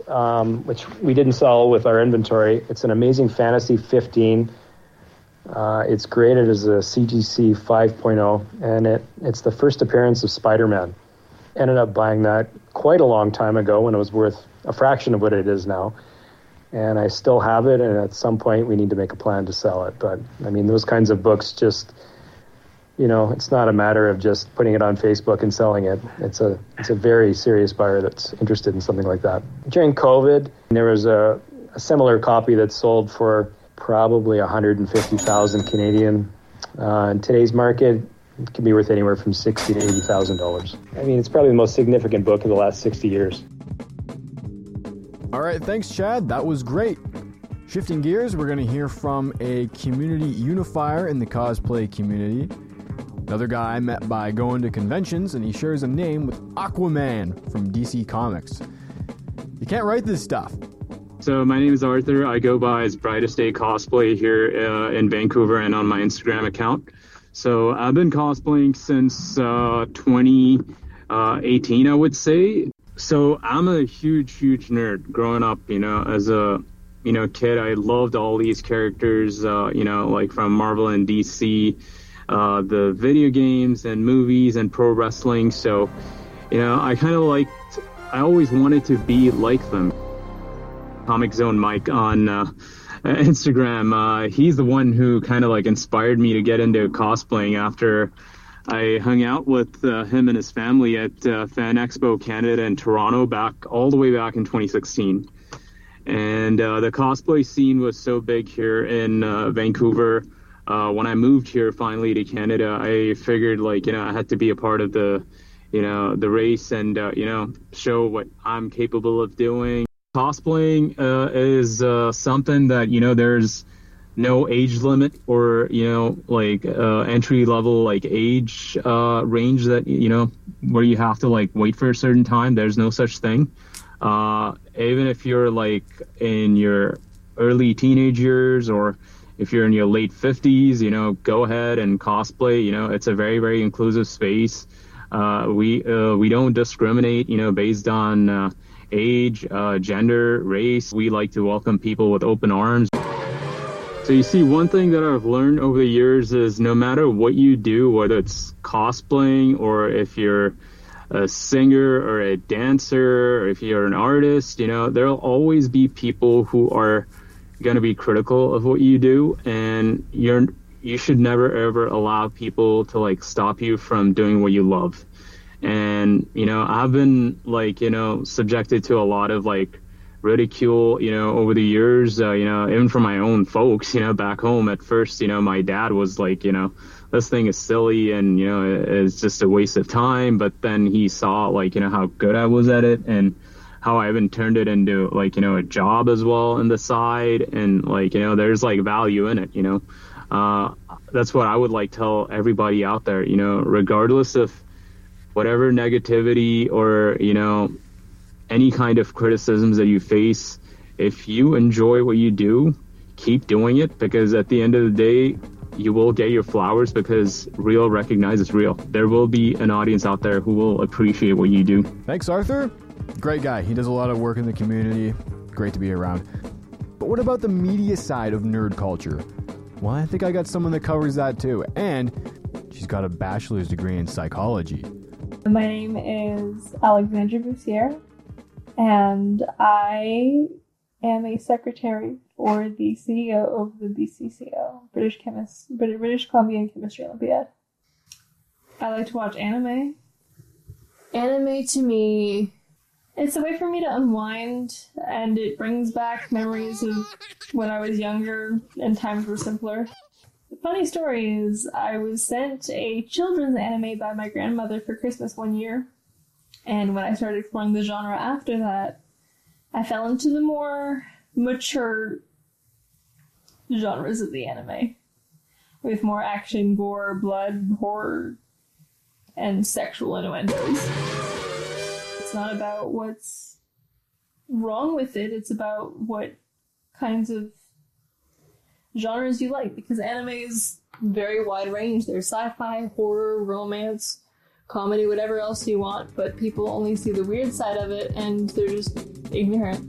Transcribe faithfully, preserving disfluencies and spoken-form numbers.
um, which we didn't sell with our inventory. It's an Amazing Fantasy fifteen. Uh, it's graded as a C G C five point oh, and it, it's the first appearance of Spider-Man. Ended up buying that quite a long time ago when it was worth a fraction of what it is now. And I still have it, and at some point we need to make a plan to sell it. But, I mean, those kinds of books just, you know, it's not a matter of just putting it on Facebook and selling it. It's a it's a very serious buyer that's interested in something like that. During COVID, there was a, a similar copy that sold for probably one hundred fifty thousand Canadian. Uh, in today's market, it can be worth anywhere from sixty thousand to eighty thousand dollars. I mean, it's probably the most significant book of the last sixty years. All right, thanks, Chad. That was great. Shifting gears, we're going to hear from a community unifier in the cosplay community. Another guy I met by going to conventions, and he shares a name with Aquaman from D C Comics. You can't write this stuff. So my name is Arthur. I go by as Brightest Day Cosplay here uh, in Vancouver and on my Instagram account. So I've been cosplaying since uh, twenty eighteen, I would say. So I'm a huge, huge nerd growing up, you know, as a, you know, kid. I loved all these characters, uh, you know, like from Marvel and D C, uh, the video games and movies and pro wrestling. So, you know, I kind of liked, I always wanted to be like them. Comic Zone Mike on uh, Instagram, uh, he's the one who kind of like inspired me to get into cosplaying after I hung out with uh, him and his family at uh, Fan Expo Canada in Toronto back all the way back in twenty sixteen. And uh, the cosplay scene was so big here in uh, Vancouver. Uh, when I moved here finally to Canada, I figured like, you know, I had to be a part of the, you know, the race and, uh, you know, show what I'm capable of doing. Cosplaying uh, is uh, something that, you know, there's no age limit or, you know, like uh, entry level, like age uh, range that, you know, where you have to like wait for a certain time. There's no such thing. Uh, even if you're like in your early teenage years or if you're in your late fifties, you know, go ahead and cosplay. You know, it's a very, very inclusive space. Uh, we uh, we don't discriminate, you know, based on uh, age, uh, gender, race. We like to welcome people with open arms. So you see, one thing that I've learned over the years is no matter what you do, whether it's cosplaying or if you're a singer or a dancer or if you're an artist, you know, there'll always be people who are going to be critical of what you do, and you're you should never ever allow people to like stop you from doing what you love. And, you know, I've been like, you know, subjected to a lot of like ridicule, you know, over the years, uh, you know, even from my own folks, you know, back home. At first, you know, my dad was like, you know, this thing is silly and, you know, it's just a waste of time. But then he saw like, you know, how good I was at it and how I even turned it into like, you know, a job as well on the side. And like, you know, there's like value in it, you know. Uh, that's what I would like tell everybody out there, you know, regardless of whatever negativity or, you know, any kind of criticisms that you face, if you enjoy what you do, keep doing it, because at the end of the day, you will get your flowers, because real recognizes real. There will be an audience out there who will appreciate what you do. Thanks, Arthur. Great guy. He does a lot of work in the community. Great to be around. But what about the media side of nerd culture? Well, I think I got someone that covers that too. And she's got a bachelor's degree in psychology. My name is Alexandra Bussiere, and I am a secretary for the C E O of the B C C O, British Chemist, British Columbian Chemistry Olympiad. I like to watch anime. Anime to me, it's a way for me to unwind, and it brings back memories of when I was younger and times were simpler. The funny story is, I was sent a children's anime by my grandmother for Christmas one year, and when I started exploring the genre after that, I fell into the more mature genres of the anime, with more action, gore, blood, horror, and sexual innuendos. It's not about what's wrong with it, it's about what kinds of genres you like, because anime is very wide range. There's sci-fi, horror, romance, comedy, whatever else you want, but people only see the weird side of it and they're just ignorant.